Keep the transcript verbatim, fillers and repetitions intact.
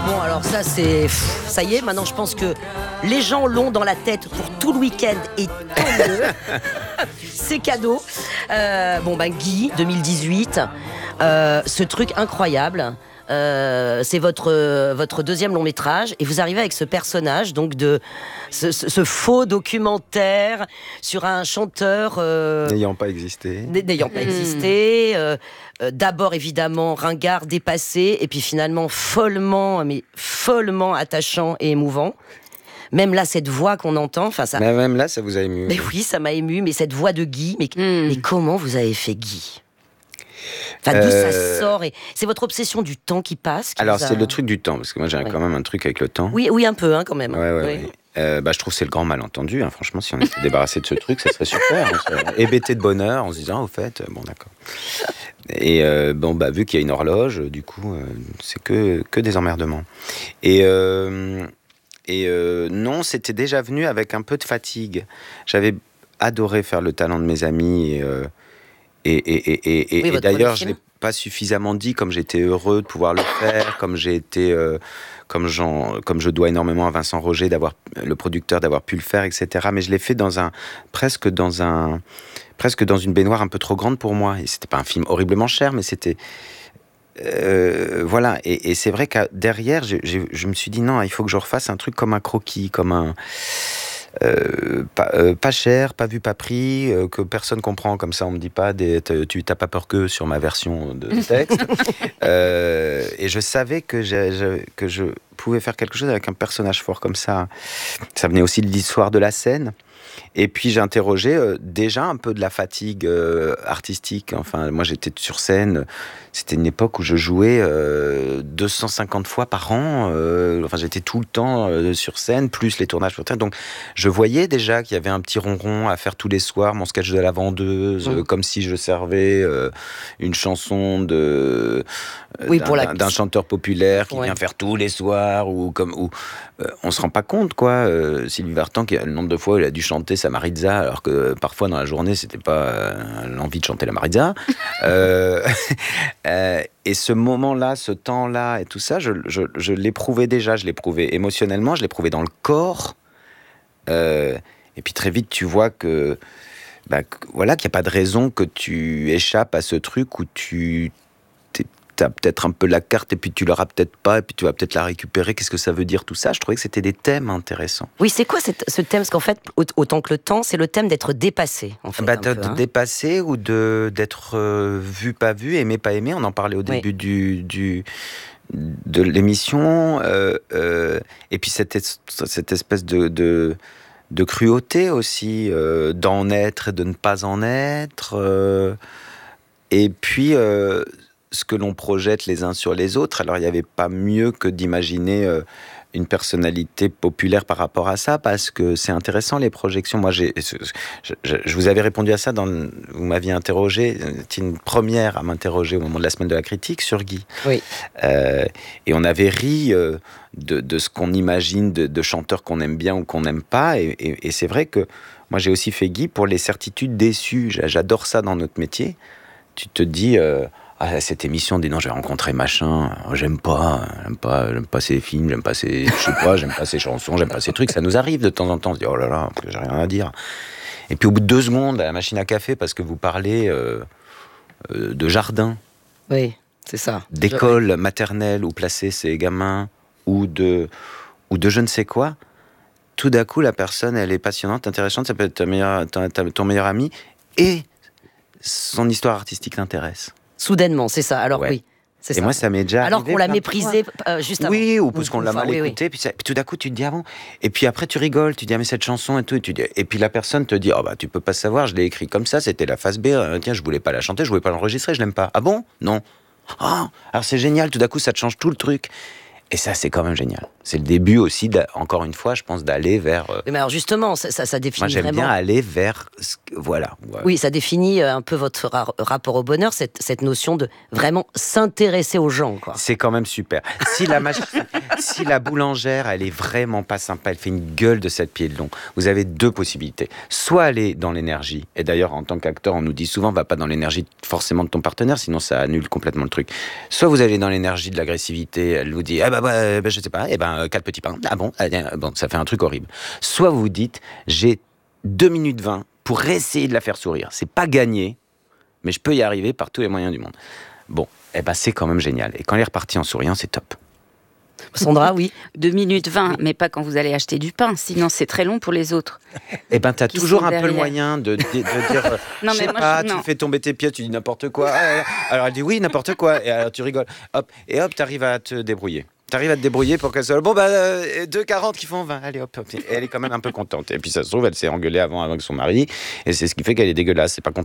Bon, alors ça, c'est... Pff, ça y est, maintenant, je pense que les gens l'ont dans la tête pour tout le week-end et tant mieux. C'est cadeau. Euh, bon, ben, Guy, deux mille dix-huit, euh, ce truc incroyable... Euh, c'est votre, euh, votre deuxième long métrage et vous arrivez avec ce personnage, donc de ce, ce, ce faux documentaire sur un chanteur euh, n'ayant pas existé, n'ayant pas existé. Euh, euh, d'abord évidemment ringard, dépassé, et puis finalement follement, mais follement attachant et émouvant. Même là, cette voix qu'on entend, enfin ça. Mais même là, ça vous a ému. Mais oui, ça m'a ému. Mais cette voix de Guy, mais, mm. mais comment vous avez fait Guy? Enfin, d'où euh... ça sort et c'est votre obsession du temps qui passe qui Alors, a... c'est le truc du temps, parce que moi, j'ai ouais. quand même un truc avec le temps. Oui, oui un peu, hein, quand même. Ouais, ouais, oui. ouais. Euh, bah, je trouve que c'est le grand malentendu. Hein. Franchement, si on était débarrassé de ce truc, ça serait super. On serait hébété de bonheur en se disant, au fait, bon, d'accord. Et euh, bon, bah, vu qu'il y a une horloge, du coup, euh, c'est que, que des emmerdements. Et, euh, et euh, non, c'était déjà venu avec un peu de fatigue. J'avais adoré faire Le Talent de mes amis et... Euh, Et, et, et, et, oui, et d'ailleurs, je ne l'ai pas suffisamment dit, comme j'étais heureux de pouvoir le faire, comme j'ai été, euh, comme, comme je dois énormément à Vincent Roger, d'avoir, le producteur, d'avoir pu le faire, et cetera. Mais je l'ai fait dans un, presque, dans un, presque dans une baignoire un peu trop grande pour moi. Et ce n'était pas un film horriblement cher, mais c'était... Euh, voilà. Et, et c'est vrai que derrière, je, je, je me suis dit, non, il faut que je refasse un truc comme un croquis, comme un... Euh, pas, euh, pas cher, pas vu, pas pris, euh, que personne comprend, comme ça on me dit pas des, tu t'as pas peur que sur ma version de texte. euh, et je savais que, j'ai, j'ai, que je pouvais faire quelque chose avec un personnage fort comme ça. Ça venait aussi de l'histoire de la scène. Et puis j'ai interrogé euh, déjà un peu de la fatigue euh, artistique. Enfin, moi j'étais sur scène, c'était une époque où je jouais euh, deux cent cinquante fois par an. Euh, enfin, j'étais tout le temps euh, sur scène, plus les tournages sur scène. Donc je voyais déjà qu'il y avait un petit ronron à faire tous les soirs, mon sketch de la vendeuse, mmh. euh, comme si je servais euh, une chanson de, euh, oui, d'un, pour la... d'un chanteur populaire qui ouais. vient faire tous les soirs. Ou comme, ou, euh, on se rend pas compte, quoi. Euh, Sylvie Vartan, qui a le nombre de fois où il a dû chanter sa Maritza, alors que parfois dans la journée c'était pas euh, l'envie de chanter la Maritza. euh, euh, et ce moment-là, ce temps-là et tout ça, je, je, je l'éprouvais déjà, je l'éprouvais émotionnellement, je l'éprouvais dans le corps. Euh, et puis très vite, tu vois que, bah, que voilà, qu'il n'y a pas de raison que tu échappes à ce truc où tu t'as peut-être un peu la carte et puis tu l'auras peut-être pas et puis tu vas peut-être la récupérer. Qu'est-ce que ça veut dire tout ça? Je trouvais que c'était des thèmes intéressants. Oui, c'est quoi cette, ce thème? Parce qu'en fait, autant que le temps, c'est le thème d'être dépassé. En fait, bah, d'être hein. dépassé ou de, d'être euh, vu, pas vu, aimé, pas aimé. On en parlait au début oui. du, du, de l'émission. Euh, euh, et puis cette, cette espèce de, de, de cruauté aussi, euh, d'en être et de ne pas en être. Euh, et puis... Euh, ce que l'on projette les uns sur les autres. Alors, il n'y avait pas mieux que d'imaginer euh, une personnalité populaire par rapport à ça, parce que c'est intéressant, les projections. Moi, j'ai, je, je, je vous avais répondu à ça, dans, vous m'aviez interrogé, c'était une première à m'interroger au moment de la semaine de la critique sur Guy. Oui. Euh, et on avait ri euh, de, de ce qu'on imagine de, de chanteurs qu'on aime bien ou qu'on n'aime pas. Et, et, et c'est vrai que moi, j'ai aussi fait Guy pour les certitudes déçues. J'adore ça dans notre métier. Tu te dis... Euh, Ah, cette émission, dis non, j'ai rencontré machin, j'aime pas, j'aime pas, j'aime pas ces films, j'aime pas ces, je sais pas, j'aime pas ces chansons, j'aime pas ces trucs. Ça nous arrive de temps en temps, on se dit oh là là, j'ai rien à dire. Et puis au bout de deux secondes, à la machine à café, parce que vous parlez euh, euh, de jardin, oui, c'est ça, d'école je... maternelle où placer ses gamins, ou de, ou de je ne sais quoi. Tout d'un coup, la personne, elle est passionnante, intéressante. Ça peut être ta meilleure, ta, ta, ton meilleur ami, et son histoire artistique t'intéresse. Soudainement, c'est ça. Alors ouais. oui, c'est et ça. moi, ça m'est déjà alors qu'on l'a méprisé euh, juste avant. Oui, ou parce qu'on l'a mal oui, écouté, oui. puis, ça, puis tout d'un coup, tu te dis avant. Et puis après, tu rigoles, tu dis ah mais cette chanson et tout, et, tu dis, et puis la personne te dit oh bah tu peux pas savoir, je l'ai écrit comme ça, c'était la phase B. Euh, tiens, je voulais pas la chanter, je voulais pas l'enregistrer, je l'aime pas. Ah bon? Non. Ah, alors c'est génial. Tout d'un coup, ça te change tout le truc. Et ça, c'est quand même génial. C'est le début aussi, encore une fois, je pense, d'aller vers... Euh... Mais alors justement, ça, ça, ça définit Moi, j'aime vraiment... bien aller vers... Voilà. Ouais. Oui, ça définit un peu votre ra- rapport au bonheur, cette, cette notion de vraiment s'intéresser aux gens, quoi. C'est quand même super. Si la, machi... si la boulangère, elle est vraiment pas sympa, elle fait une gueule de sept pieds de long, vous avez deux possibilités. Soit aller dans l'énergie, et d'ailleurs, en tant qu'acteur, on nous dit souvent, va pas dans l'énergie forcément de ton partenaire, sinon ça annule complètement le truc. Soit vous allez dans l'énergie de l'agressivité, elle vous dit, ah bah, bah, bah je sais pas, eh ben, quatre petits pains, ah bon, ah, bon, ça fait un truc horrible. Soit vous vous dites, j'ai deux minutes vingt pour essayer de la faire sourire. C'est pas gagné, mais je peux y arriver par tous les moyens du monde. Bon, eh ben c'est quand même génial. Et quand elle est repartie en souriant, c'est top. Sandra, oui. deux minutes vingt, mais pas quand vous allez acheter du pain, sinon c'est très long pour les autres. Eh ben, t'as Qui toujours sont un peu derrière. le moyen de, de, de dire, euh, Non, je mais sais moi, pas, je- tu non. fais tomber tes pieds, tu dis n'importe quoi. Ah, alors elle dit oui, n'importe quoi. Et alors tu rigoles. Hop, et hop, t'arrives à te débrouiller. T'arrives à te débrouiller pour qu'elle soit... Bon, bah, euh, deux quarante qui font vingt. Allez, hop, hop. Et elle est quand même un peu contente. Et puis ça se trouve, elle s'est engueulée avant avec son mari. Et c'est ce qui fait qu'elle est dégueulasse. C'est pas contre